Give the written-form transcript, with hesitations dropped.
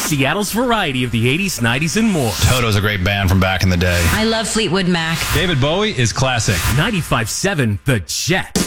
Seattle's variety of the 80s, 90s, and more. Toto's a great band from back in the day. I love Fleetwood Mac. David Bowie is classic. 95.7 The Jet.